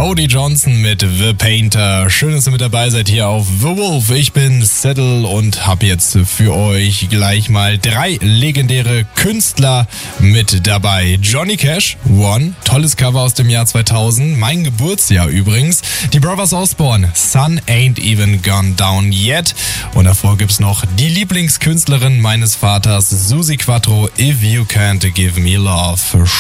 Cody Johnson mit The Painter. Schön, dass ihr mit dabei seid hier auf The Wolf. Ich bin Settle und habe jetzt für euch gleich mal 3 legendäre Künstler mit dabei. Johnny Cash, One, tolles Cover aus dem Jahr 2000, mein Geburtsjahr übrigens. Die Brothers Osborne, Sun Ain't Even Gone Down Yet. Und davor gibt's noch die Lieblingskünstlerin meines Vaters, Suzi Quatro, If You Can't Give Me Love.